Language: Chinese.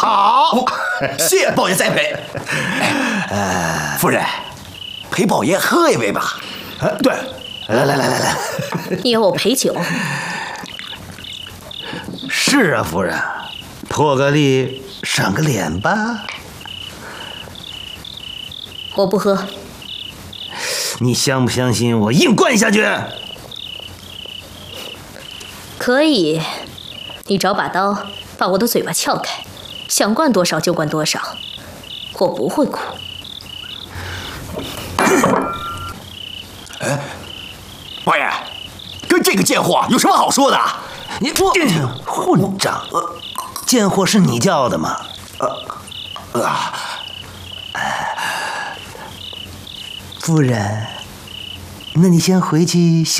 好，谢宝爷栽培。夫人，陪宝爷喝一杯吧。 对， 来， 要我陪酒？ 是啊，夫人，破个例，赏个脸吧。 我不喝。 你相不相信我硬灌下去？ 可以，你找把刀把我的嘴巴撬开，想灌多少就灌多少，我不会哭。 宝爷，跟这个贱货有什么好说的？ 你混账！贱货是你叫的吗？夫人，那你先回去休